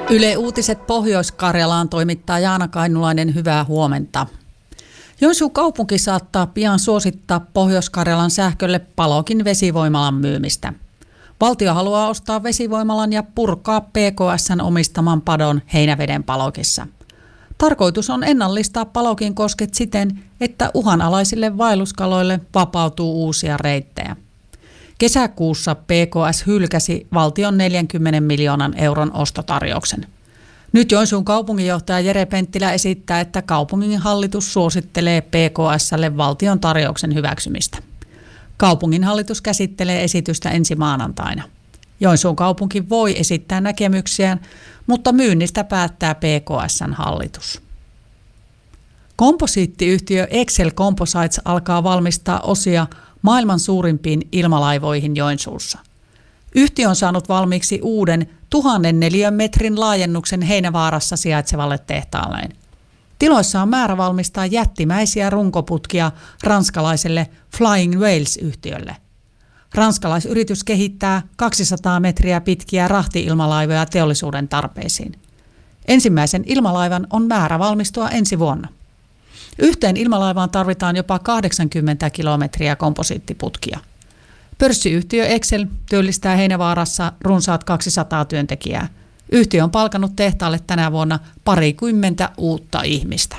Yle Uutiset Pohjois-Karjalaan toimittaa Jaana Kainulainen, hyvää huomenta. Joensuun kaupunki saattaa pian suosittaa Pohjois-Karjalan sähkölle Palokin vesivoimalan myymistä. Valtio haluaa ostaa vesivoimalan ja purkaa PKS:n omistaman padon Heinäveden Palokissa. Tarkoitus on ennallistaa Palokin kosket siten, että uhanalaisille vaelluskaloille vapautuu uusia reittejä. Kesäkuussa PKS hylkäsi valtion 40 miljoonan euron ostotarjouksen. Nyt Joensuun kaupunginjohtaja Jere Penttilä esittää, että kaupungin hallitus suosittelee PKS:lle valtion tarjouksen hyväksymistä. Kaupungin hallitus käsittelee esitystä ensi maanantaina. Joensuun kaupunki voi esittää näkemyksiään, mutta myynnistä päättää PKS:n hallitus. Komposiittiyhtiö Excel Composites alkaa valmistaa osia maailman suurimpiin ilmalaivoihin Joensuussa. Yhtiö on saanut valmiiksi uuden 1000 neliömetrin laajennuksen Heinävaarassa sijaitsevalle tehtaalleen. Tiloissa on määrä valmistaa jättimäisiä runkoputkia ranskalaiselle Flying Whales-yhtiölle. Ranskalaisyritys kehittää 200 metriä pitkiä rahti-ilmalaivoja teollisuuden tarpeisiin. Ensimmäisen ilmalaivan on määrä valmistua ensi vuonna. Yhteen ilmalaivaan tarvitaan jopa 80 kilometriä komposiittiputkia. Pörssiyhtiö Excel työllistää Heinävaarassa runsaat 200 työntekijää. Yhtiö on palkannut tehtaalle tänä vuonna 20 uutta ihmistä.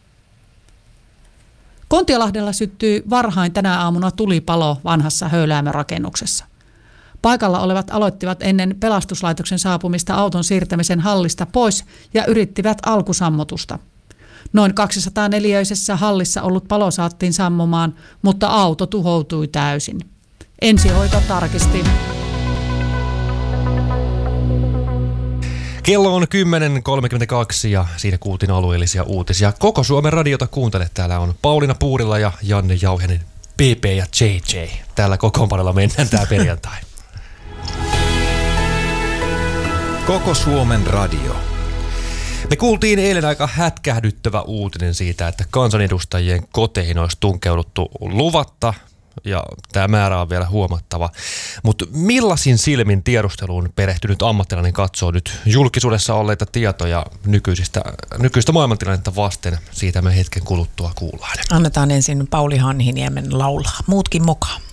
Kontiolahdella syttyi varhain tänä aamuna tulipalo vanhassa höyläämörakennuksessa. Paikalla olevat aloittivat ennen pelastuslaitoksen saapumista auton siirtämisen hallista pois ja yrittivät alkusammutusta. Noin 204-neliöisessä hallissa ollut palo saattiin sammumaan, mutta auto tuhoutui täysin. Ensihoito tarkisti. Kello on 10.32 ja siinä kuultiin alueellisia uutisia. Koko Suomen radiota kuuntelet. Täällä on Pauliina Puurila ja Janne Jauhenen, PP ja JJ. Täällä kokoonpanolla mennään tää perjantai. Koko Suomen radio. Me kuultiin eilen aika hätkähdyttävä uutinen siitä, että kansanedustajien koteihin olisi tunkeuduttu luvatta. Ja tämä määrä on vielä huomattava. Mutta millaisin silmin tiedusteluun perehtynyt ammattilainen katsoo nyt julkisuudessa olleita tietoja nykyistä maailmantilannetta vasten? Siitä me hetken kuluttua kuullaan. Annetaan ensin Pauli Hanhiniemen laulaa. Muutkin mukaan.